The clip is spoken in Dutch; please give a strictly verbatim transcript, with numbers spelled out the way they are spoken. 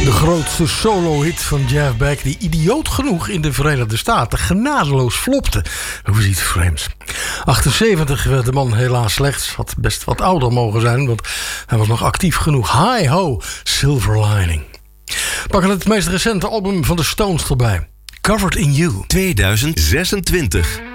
De grootste solo-hit van Jeff Beck, die idioot genoeg in de Verenigde Staten genadeloos flopte. Hoe ziet het vreemd. achtenzeventig werd de man helaas slechts. Had best wat ouder mogen zijn, want hij was nog actief genoeg. Hi ho, Silver Lining. Pakken het meest recente album van de Stones erbij. Covered in You. tweeduizend zesentwintig.